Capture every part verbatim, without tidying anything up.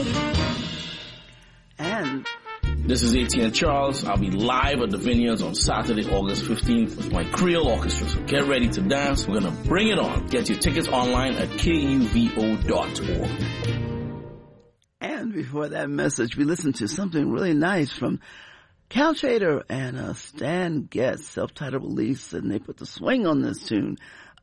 And this is Etienne Charles. I'll be live at the Vineyards on Saturday, August fifteenth with my Creole Orchestra. So get ready to dance. We're going to bring it on. Get your tickets online at K U V O dot org. And before that message, we listened to something really nice from Cal Tjader and uh, Stan Getz, self-titled release, and they put the swing on this tune,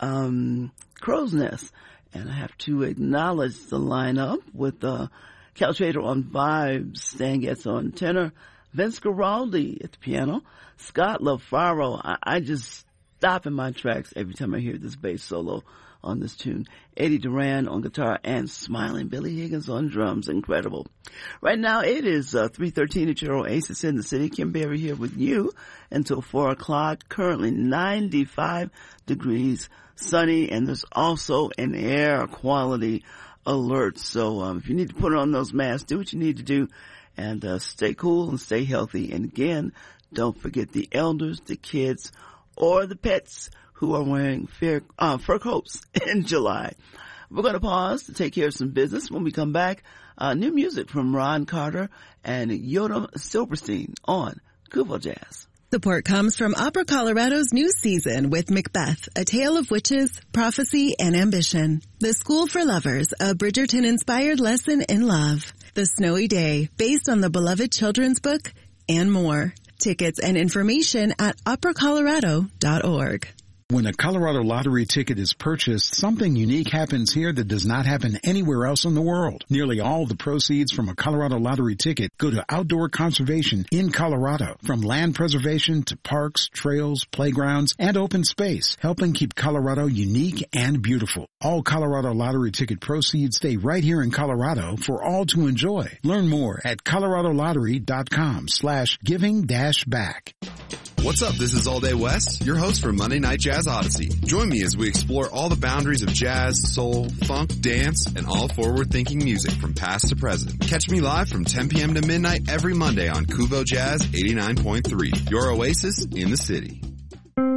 um, Crow's Nest. And I have to acknowledge the lineup with uh, Cal Tjader on vibes, Stan Getz on tenor, Vince Guaraldi at the piano, Scott LaFaro. I, I just stop in my tracks every time I hear this bass solo on this tune. Eddie Duran on guitar and smiling Billy Higgins on drums. Incredible. Right now it is uh, three thirteen at your Oasis in the city. Kim Berry here with you until four o'clock. Currently ninety-five degrees, sunny, and there's also an air quality alert. So um, if you need to put on those masks, do what you need to do and uh, stay cool and stay healthy. And again, don't forget the elders, the kids, or the pets who are wearing fur, uh, fur coats in July. We're going to pause to take care of some business. When we come back, uh, new music from Ron Carter and Yotam Silverstein on Kuvo Jazz. Support comes from Opera Colorado's new season with Macbeth, A Tale of Witches, Prophecy, and Ambition. The School for Lovers, a Bridgerton-inspired lesson in love. The Snowy Day, based on the beloved children's book, and more. Tickets and information at opera colorado dot org. When a Colorado Lottery ticket is purchased, something unique happens here that does not happen anywhere else in the world. Nearly all the proceeds from a Colorado Lottery ticket go to outdoor conservation in Colorado, from land preservation to parks, trails, playgrounds, and open space, helping keep Colorado unique and beautiful. All Colorado Lottery ticket proceeds stay right here in Colorado for all to enjoy. Learn more at colorado lottery dot com slash giving dash back. What's up? This is All Day West, your host for Monday Night Jazz Odyssey. Join me as we explore all the boundaries of jazz, soul, funk, dance, and all forward-thinking music from past to present. Catch me live from ten p.m. to midnight every Monday on Kuvo Jazz eighty-nine point three, your oasis in the city.